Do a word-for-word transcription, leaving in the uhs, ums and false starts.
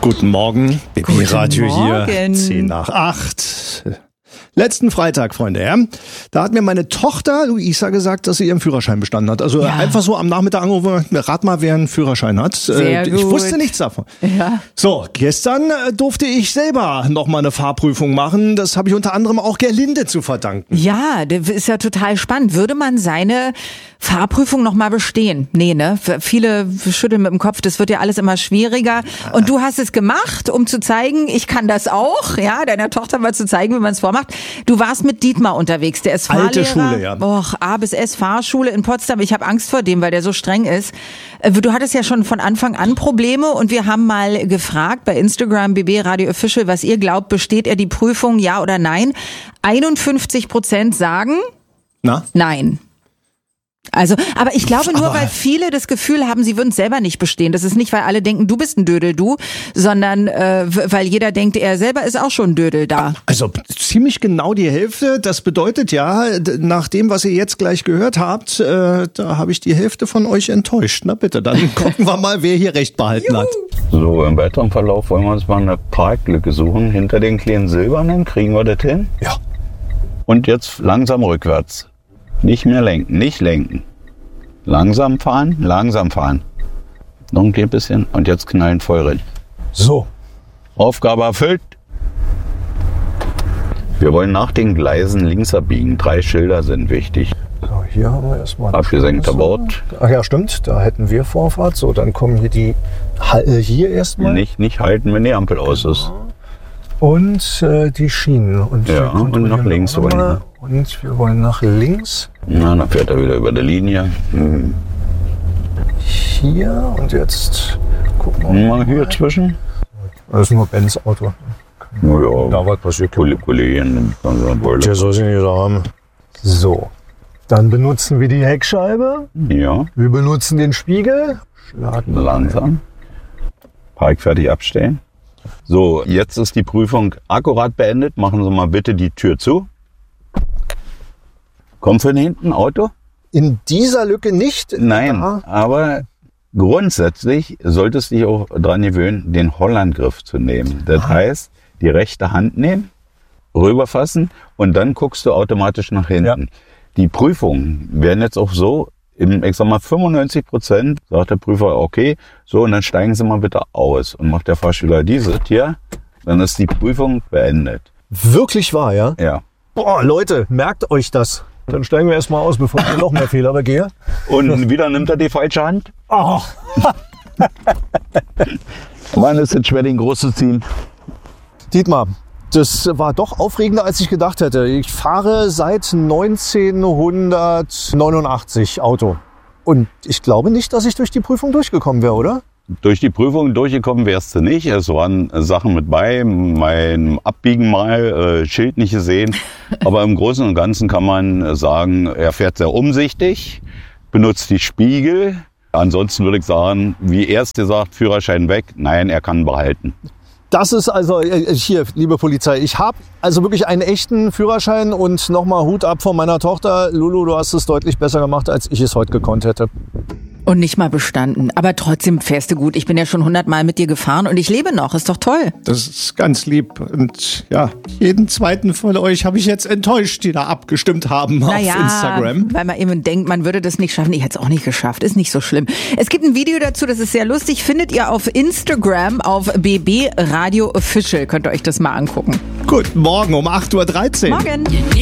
Guten Morgen, B B Radio hier, Morgen. zehn nach acht. Letzten Freitag, Freunde, ja, da hat mir meine Tochter Luisa gesagt, dass sie ihren Führerschein bestanden hat. Also Ja. einfach so am Nachmittag angerufen, rat mal, wer einen Führerschein hat. Sehr Ich gut. wusste nichts davon. Ja. So, gestern äh, durfte ich selber noch mal eine Fahrprüfung machen. Das habe ich unter anderem auch Gerlinde zu verdanken. Ja, das ist ja total spannend. Würde man seine Fahrprüfung noch mal bestehen? Nee, ne? Viele schütteln mit dem Kopf, das wird ja alles immer schwieriger. Und du hast es gemacht, um zu zeigen, ich kann das auch, ja, deiner Tochter mal zu zeigen, wie man es vormacht. Du warst mit Dietmar unterwegs, der ist Alte Fahrlehrer. Schule, ja. Och, A bis S Fahrschule in Potsdam. Ich habe Angst vor dem, weil der so streng ist. Äh, Du hattest ja schon von Anfang an Probleme und wir haben mal gefragt bei Instagram B B Radio Official, was ihr glaubt, besteht er die Prüfung, ja oder nein? einundfünfzig Prozent sagen Na? nein. Also, aber ich glaube nur, Aber- weil viele das Gefühl haben, sie würden es selber nicht bestehen. Das ist nicht, weil alle denken, du bist ein Dödel, du, sondern äh, w- weil jeder denkt, er selber ist auch schon ein Dödel da. Also ziemlich genau die Hälfte. Das bedeutet ja, d- nach dem, was ihr jetzt gleich gehört habt, äh, da habe ich die Hälfte von euch enttäuscht. Na bitte, dann gucken wir mal, wer hier recht behalten hat. So, im weiteren Verlauf wollen wir uns mal eine Parklücke suchen. Hinter den kleinen Silbernen kriegen wir das hin. Ja. Und jetzt langsam rückwärts. Nicht mehr lenken, nicht lenken. Langsam fahren, langsam fahren. Noch ein klein bisschen und jetzt knallen voll rein. So. Aufgabe erfüllt. Wir wollen nach den Gleisen links abbiegen. Drei Schilder sind wichtig. So, hier haben wir erstmal eine Abgesenkter Straße. Bord. Ach ja, stimmt, da hätten wir Vorfahrt. So, dann kommen hier die Halle hier erstmal. Nicht, nicht halten, wenn die Ampel aus ist. Und äh, die Schienen. Und Ja, wir kontrollieren und nach links auch noch mal. wollen Und wir wollen nach links. Na, dann fährt er wieder über der Linie. Hm. Hier und jetzt gucken wir Mal hier zwischen. Das ist nur Benz Auto. Na ja, Da was passiert. Kolle- Kollegen. Der soll sie nicht haben. So, dann benutzen wir die Heckscheibe. Ja, Wir benutzen den Spiegel. Schlagen wir langsam. Park fertig abstellen. So, jetzt ist die Prüfung akkurat beendet. Machen Sie mal bitte die Tür zu. Kommt von hinten Auto? in dieser Lücke nicht. Nein, Da. aber grundsätzlich solltest du dich auch dran gewöhnen, den Hollandgriff zu nehmen. Das heißt, die rechte Hand nehmen, rüberfassen und dann guckst du automatisch nach hinten. Ja. Die Prüfungen werden jetzt auch so, im, ich sag mal fünfundneunzig Prozent sagt der Prüfer, okay, so und dann steigen Sie mal bitte aus und macht der Fahrschüler dieses hier, dann ist die Prüfung beendet. Wirklich wahr, ja? Ja. Boah, Leute, merkt euch das. Dann steigen wir erstmal aus, bevor ich noch mehr Fehler begehe. Und wieder nimmt er die falsche Hand. Oh. Wann ist es schwer, den groß zu ziehen? Dietmar, das war doch aufregender, als ich gedacht hätte. Ich fahre seit neunzehnhundertneunundachtzig Auto. Und ich glaube nicht, dass ich durch die Prüfung durchgekommen wäre, oder? Durch die Prüfung durchgekommen wärst du nicht. Es waren Sachen mit bei, mein Abbiegen mal, äh, Schild nicht gesehen. Aber im Großen und Ganzen kann man sagen, er fährt sehr umsichtig, benutzt die Spiegel. Ansonsten würde ich sagen, wie erst gesagt, Führerschein weg. Nein, er kann behalten. Das ist also, äh, hier, liebe Polizei, ich habe also wirklich einen echten Führerschein und nochmal Hut ab von meiner Tochter. Lulu, du hast es deutlich besser gemacht, als ich es heute gekonnt hätte. Und nicht mal bestanden. Aber trotzdem fährst du gut. Ich bin ja schon hundertmal mit dir gefahren und ich lebe noch. Ist doch toll. Das ist ganz lieb. Und ja, jeden zweiten von euch habe ich jetzt enttäuscht, die da abgestimmt haben Naja, auf Instagram. weil man eben denkt, man würde das nicht schaffen. Ich hätte es auch nicht geschafft. Ist nicht so schlimm. Es gibt ein Video dazu, das ist sehr lustig. Findet ihr auf Instagram auf B B Radio Official. Könnt ihr euch das mal angucken. Guten Morgen um acht Uhr dreizehn. Morgen.